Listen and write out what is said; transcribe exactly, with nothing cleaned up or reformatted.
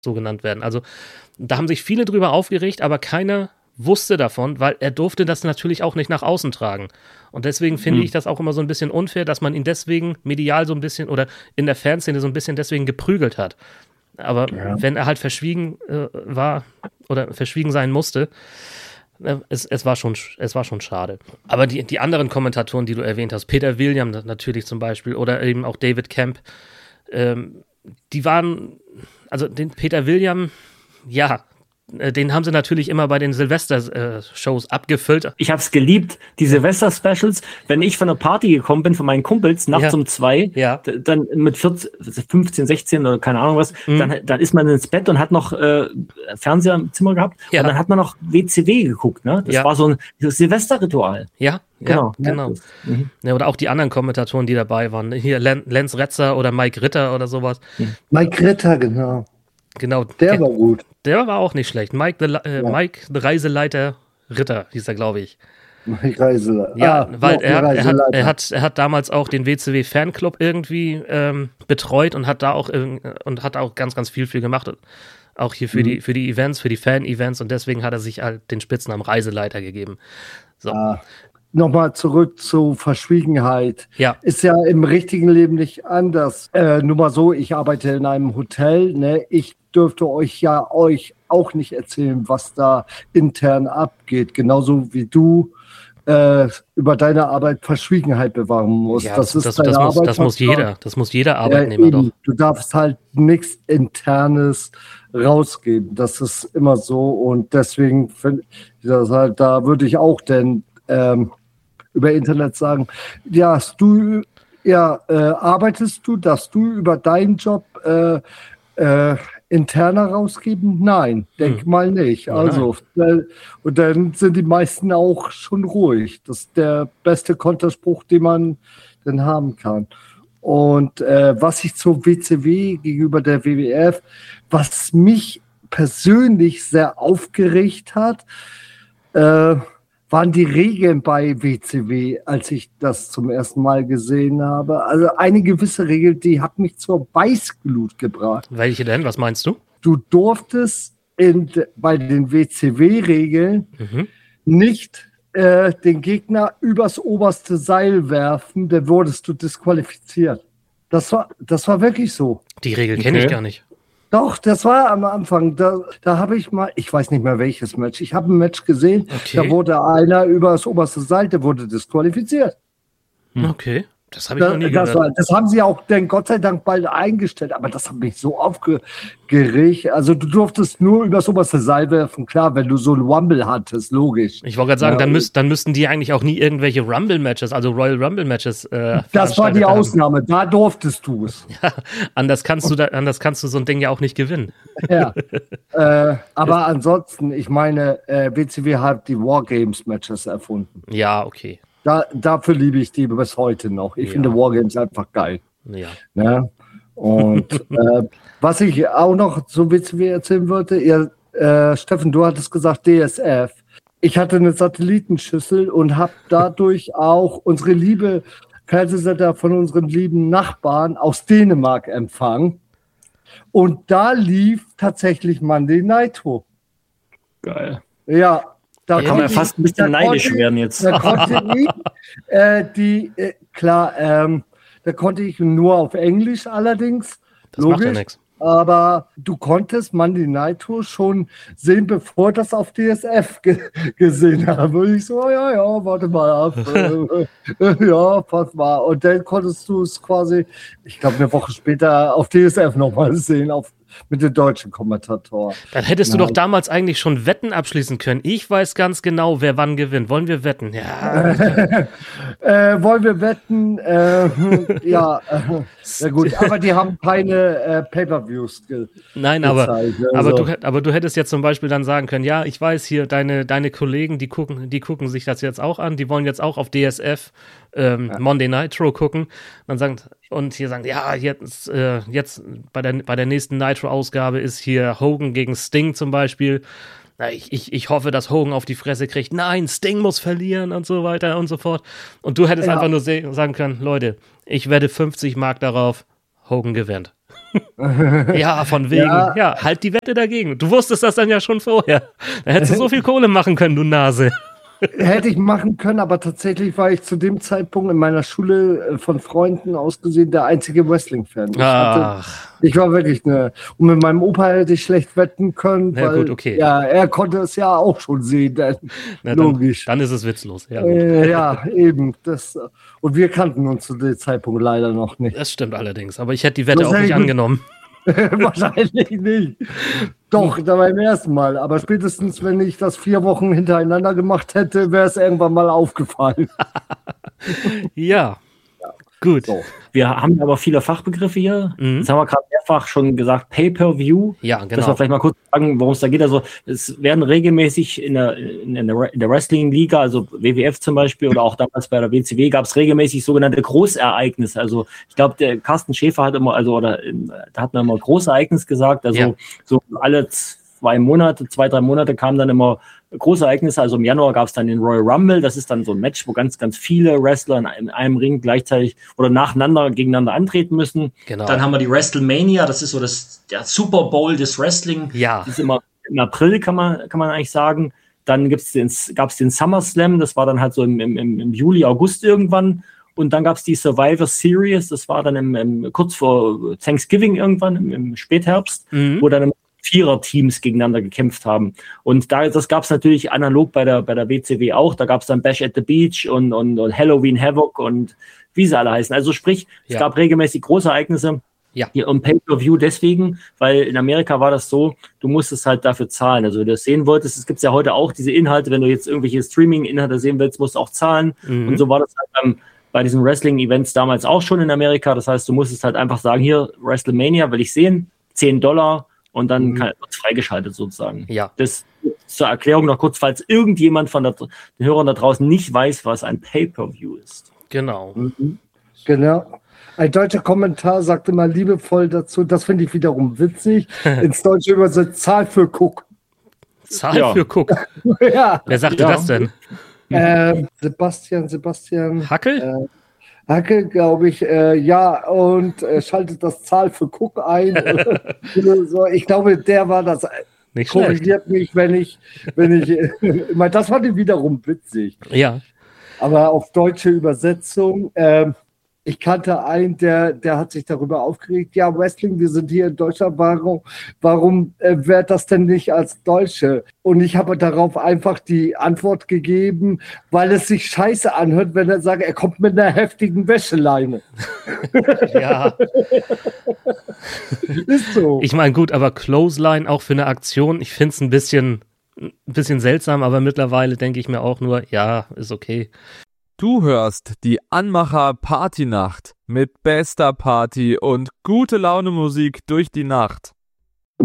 so genannt werden. Also da haben sich viele drüber aufgeregt, aber keiner wusste davon, weil er durfte das natürlich auch nicht nach außen tragen. Und deswegen finde mhm. ich das auch immer so ein bisschen unfair, dass man ihn deswegen medial so ein bisschen oder in der Fanszene so ein bisschen deswegen geprügelt hat. Aber ja. wenn er halt verschwiegen äh, war oder verschwiegen sein musste, äh, es, es, war schon, es war schon schade. Aber die, die anderen Kommentatoren, die du erwähnt hast, Peter William natürlich zum Beispiel oder eben auch David Camp, ähm, die waren, also den Peter William, ja, den haben sie natürlich immer bei den Silvester-Shows abgefüllt. Ich habe es geliebt, die Silvester-Specials. Wenn ich von einer Party gekommen bin, von meinen Kumpels, nachts ja. um zwei, ja. dann mit vierzehn, fünfzehn, sechzehn oder keine Ahnung was, mhm. dann, dann ist man ins Bett und hat noch äh, Fernseher im Zimmer gehabt ja. und dann hat man noch W C W geguckt. Ne? Das ja. war so ein Silvester-Ritual. Ja, genau. Ja, genau. Mhm. Ja, oder auch die anderen Kommentatoren, die dabei waren. Hier Lenz Retzer oder Mike Ritter oder sowas. Mhm. Mike Ritter, genau. Genau. Der war gut. Der war auch nicht schlecht. Mike, the, äh, ja. Mike, the Reiseleiter Ritter, hieß er, glaube ich. Mike Reiseleiter. Ja, ah, weil er hat, er, hat, er, hat, er hat damals auch den W C W Fanclub irgendwie ähm, betreut und hat da auch und hat auch ganz, ganz viel viel gemacht. Auch hier für mhm. die für die Events, für die Fan-Events und deswegen hat er sich halt den Spitznamen Reiseleiter gegeben. So. Ah. Nochmal zurück zu Verschwiegenheit. Ja. Ist ja im richtigen Leben nicht anders. Äh, nur mal so, ich arbeite in einem Hotel. Ne? Ich dürfte euch ja euch auch nicht erzählen, was da intern abgeht. Genauso wie du äh, über deine Arbeit Verschwiegenheit bewahren musst. Ja, das, das, ist das, deine das, muss, Arbeit, das muss jeder. Das muss jeder Arbeitnehmer äh, doch. Du darfst halt nichts Internes rausgeben. Das ist immer so. Und deswegen finde ich das halt, da würde ich auch denn ähm, über Internet sagen, ja, du, ja, äh, arbeitest du, dass du über deinen Job äh, äh, interner rausgeben? Nein, denk hm. mal nicht. Oh, also, äh, und dann sind die meisten auch schon ruhig. Das ist der beste Konterspruch, den man denn haben kann. Und äh, was ich zur W C W gegenüber der W W F, was mich persönlich sehr aufgeregt hat, äh, waren die Regeln bei W C W, als ich das zum ersten Mal gesehen habe. Also eine gewisse Regel, die hat mich zur Weißglut gebracht. Welche denn? Was meinst du? Du durftest in, bei den W C W-Regeln mhm. nicht äh, den Gegner übers oberste Seil werfen, dann wurdest du disqualifiziert. Das war, das war wirklich so. Die Regel kenne okay. ich gar nicht. Doch, das war am Anfang. Da, da habe ich mal, ich weiß nicht mehr welches Match. Ich habe ein Match gesehen, okay. da wurde einer über das oberste Seil, der wurde disqualifiziert. Okay, das habe ich noch nie das, gehört. War, das haben sie auch denn Gott sei Dank bald eingestellt, aber das hat mich so aufgeregt. Also du durftest nur über das oberste Seil werfen, klar, wenn du so ein Rumble hattest, logisch. Ich wollte gerade sagen, ja, dann, müsst, dann müssten die eigentlich auch nie irgendwelche Rumble-Matches, also Royal Rumble-Matches äh, das war die Ausnahme, haben. Da durftest du es. Ja, anders kannst du da, anders kannst du so ein Ding ja auch nicht gewinnen. Ja, äh, aber ansonsten, ich meine, äh, W C W hat die Wargames-Matches erfunden. Ja, okay. Da, dafür liebe ich die bis heute noch. Ich ja. finde Wargames einfach geil. Ja. ja? Und äh, was ich auch noch so W C W erzählen wollte, ihr, äh, Steffen, du hattest gesagt D S F. Ich hatte eine Satellitenschüssel und habe dadurch auch unsere liebe Fernsehsender von unseren lieben Nachbarn aus Dänemark empfangen. Und da lief tatsächlich Monday Nitro. Geil. Ja. Da kann man ja fast ein bisschen neidisch werden jetzt. Da konnte ich, äh, die, äh, klar, ähm, da konnte ich nur auf Englisch allerdings. Das logisch, macht ja nichts. Aber du konntest Monday Nitro schon sehen, bevor das auf D S F ge- gesehen habe. Und ich so, ja, ja, warte mal ab. äh, ja, pass mal. Und dann konntest du es quasi, ich glaube, eine Woche später auf D S F nochmal sehen, auf mit den deutschen Kommentatoren. Dann hättest Nein. du doch damals eigentlich schon Wetten abschließen können. Ich weiß ganz genau, wer wann gewinnt. Wollen wir wetten? Ja. äh, wollen wir wetten? Äh, ja, äh, ja gut. Aber die haben keine äh, Pay-Per-Views ge- Nein, aber, gezeigt, also. aber, du, aber du hättest jetzt zum Beispiel dann sagen können, ja, ich weiß hier, deine, deine Kollegen, die gucken, die gucken sich das jetzt auch an, die wollen jetzt auch auf D S F ähm, ja. Monday Nitro gucken. Dann sagen, und hier sagen, ja, jetzt, äh, jetzt bei der, bei der nächsten Nitro-Ausgabe ist hier Hogan gegen Sting zum Beispiel. Na, ich, ich, ich hoffe, dass Hogan auf die Fresse kriegt. Nein, Sting muss verlieren und so weiter und so fort. Und du hättest ja. einfach nur se- sagen können, Leute, ich wette fünfzig Mark darauf, Hogan gewinnt. Ja, von wegen. Ja. ja, halt die Wette dagegen. Du wusstest das dann ja schon vorher. Da hättest du so viel Kohle machen können, du Nase. Hätte ich machen können, aber tatsächlich war ich zu dem Zeitpunkt in meiner Schule von Freunden aus gesehen der einzige Wrestling-Fan. Ich, hatte, ich war wirklich eine. Und mit meinem Opa hätte ich schlecht wetten können, weil ja, gut, okay. ja, er konnte es ja auch schon sehen. Dann, Na, logisch. Dann, dann ist es witzlos. Ja, äh, ja eben. Das, und wir kannten uns zu dem Zeitpunkt leider noch nicht. Das stimmt allerdings, aber ich hätte die Wette auch nicht angenommen. Wahrscheinlich nicht. Doch, da beim ersten Mal. Aber spätestens, wenn ich das vier Wochen hintereinander gemacht hätte, wäre es irgendwann mal aufgefallen. Ja, ja. Gut. So. Wir haben aber viele Fachbegriffe hier. Mhm. Jetzt haben wir gerade mehrfach schon gesagt, Pay-Per-View. Ja, genau. Dass wir vielleicht mal kurz sagen, worum es da geht. Also es werden regelmäßig in der, in der, in der Wrestling-Liga, also W W F zum Beispiel oder auch damals bei der W C W, gab es regelmäßig sogenannte Großereignisse. Also ich glaube, der Carsten Schäfer hat immer, also oder da hat man immer Großereignis gesagt. Also ja. so alle zwei Monate, zwei, drei Monate kamen dann immer große Ereignisse. Also im Januar gab es dann den Royal Rumble. Das ist dann so ein Match, wo ganz, ganz viele Wrestler in einem, in einem Ring gleichzeitig oder nacheinander gegeneinander antreten müssen. Genau. Dann haben wir die WrestleMania. Das ist so das, der Super Bowl des Wrestling. Ja. Das ist immer im April, kann man, kann man eigentlich sagen. Dann gibt's den, gab es den SummerSlam. Das war dann halt so im, im, im Juli, August irgendwann. Und dann gab es die Survivor Series. Das war dann im, im, kurz vor Thanksgiving irgendwann, im, im Spätherbst, mhm. wo dann im Vierer-Teams gegeneinander gekämpft haben. Und da, das gab es natürlich analog bei der, bei der W C W auch. Da gab es dann Bash at the Beach und, und, und Halloween Havoc und wie sie alle heißen. Also sprich, ja. es gab regelmäßig große Ereignisse. Ja. Hier um Pay-Per-View deswegen, weil in Amerika war das so, du musstest halt dafür zahlen. Also wenn du das sehen wolltest, es gibt ja heute auch diese Inhalte, wenn du jetzt irgendwelche Streaming-Inhalte sehen willst, musst du auch zahlen. Mhm. Und so war das halt beim, bei diesen Wrestling-Events damals auch schon in Amerika. Das heißt, du musstest halt einfach sagen, hier, WrestleMania will ich sehen, zehn Dollar. Und dann mhm. kann es freigeschaltet sozusagen. Ja. Das zur Erklärung noch kurz, falls irgendjemand von der, den Hörern da draußen nicht weiß, was ein Pay-Per-View ist. Genau. Mhm. Genau. Ein deutscher Kommentar sagt immer liebevoll dazu, das finde ich wiederum witzig, ins Deutsche übersetzt, Zahl für Guck. Zahl ja. für Guck? Ja. Wer sagte ja. das denn? Ähm, Sebastian, Sebastian. Hackel? Äh, Hacke, glaube ich, äh, ja, und äh, schaltet das Zahl für Cook ein. So, ich glaube, der war das. Nicht korrigiert mich, wenn ich, wenn ich, äh, das fand ich wiederum witzig. Ja. Aber auf deutsche Übersetzung, äh, ich kannte einen, der, der hat sich darüber aufgeregt, ja, Wrestling, wir sind hier in Deutschland, warum, warum äh, wird das denn nicht als Deutsche? Und ich habe darauf einfach die Antwort gegeben, weil es sich scheiße anhört, wenn er sagt, er kommt mit einer heftigen Wäscheleine. Ja. Ist so. Ich meine, gut, aber Clothesline auch für eine Aktion, ich finde es ein bisschen, ein bisschen seltsam, aber mittlerweile denke ich mir auch nur, ja, ist okay. Du hörst die Anmacher Partynacht mit bester Party und gute Laune Musik durch die Nacht.